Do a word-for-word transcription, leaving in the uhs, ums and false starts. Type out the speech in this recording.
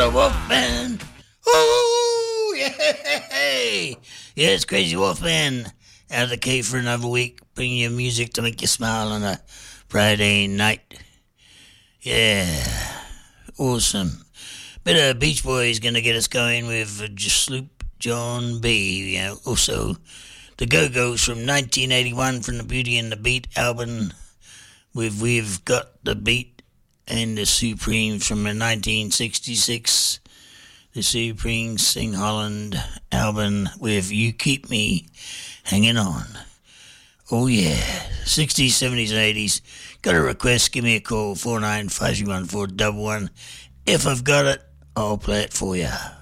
Wolfman. Oh, yeah. Yes, Crazy Wolfman. Out of the cave for another week. Bringing you music to make you smile on a Friday night. Yeah. Awesome. Bit of Beach Boys gonna get us going with uh, Sloop John B. You know, also, the Go-Go's from nineteen eighty-one from the Beauty and the Beat album. With We've Got the Beat. And the Supremes from the nineteen sixty-six. The Supremes Sing Holland album with You Keep Me Hanging On. Oh yeah, sixties, seventies, and eighties. Got a request, give me a call, four nine five one four one one. If I've got it, I'll play it for you.